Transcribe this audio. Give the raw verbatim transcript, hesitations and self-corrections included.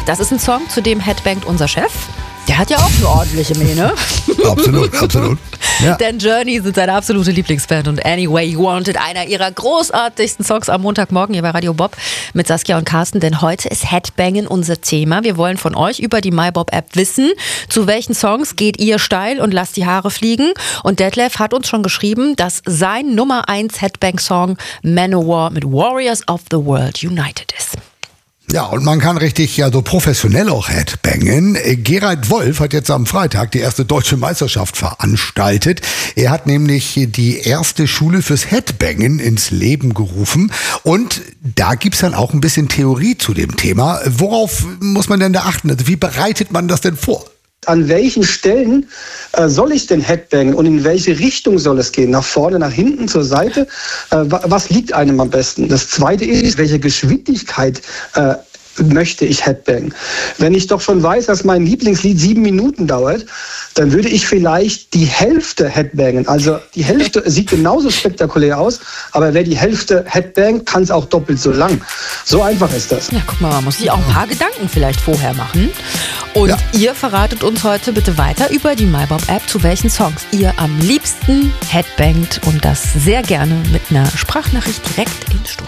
Das ist ein Song, zu dem headbangt unser Chef. Der hat ja auch eine ordentliche Mähne. Absolut, absolut. Ja. Denn Journey sind seine absolute Lieblingsband und Anyway You Wanted, einer ihrer großartigsten Songs am Montagmorgen hier bei Radio Bob mit Saskia und Carsten. Denn heute ist Headbangen unser Thema. Wir wollen von euch über die MyBob-App wissen, zu welchen Songs geht ihr steil und lasst die Haare fliegen. Und Detlef hat uns schon geschrieben, dass sein Nummer eins Headbang-Song Manowar mit Warriors of the World United ist. Ja, und man kann richtig, ja, so professionell auch Headbangen. Gerald Wolf hat jetzt am Freitag die erste deutsche Meisterschaft veranstaltet. Er hat nämlich die erste Schule fürs Headbangen ins Leben gerufen. Und da gibt's dann auch ein bisschen Theorie zu dem Thema. Worauf muss man denn da achten? Also wie bereitet man das denn vor? An welchen Stellen äh, soll ich denn Headbangen und in welche Richtung soll es gehen? Nach vorne, nach hinten, zur Seite? Äh, was liegt einem am besten? Das Zweite ist, welche Geschwindigkeit äh, möchte ich Headbangen? Wenn ich doch schon weiß, dass mein Lieblingslied sieben Minuten dauert, dann würde ich vielleicht die Hälfte Headbangen. Also die Hälfte sieht genauso spektakulär aus, aber wer die Hälfte Headbangt, kann es auch doppelt so lang. So einfach ist das. Ja, guck mal, man muss sich auch ein paar Gedanken vielleicht vorher machen. Und ja. Ihr verratet uns heute bitte weiter über die MyBob-App, zu welchen Songs ihr am liebsten Headbangt und das sehr gerne mit einer Sprachnachricht direkt ins Studio.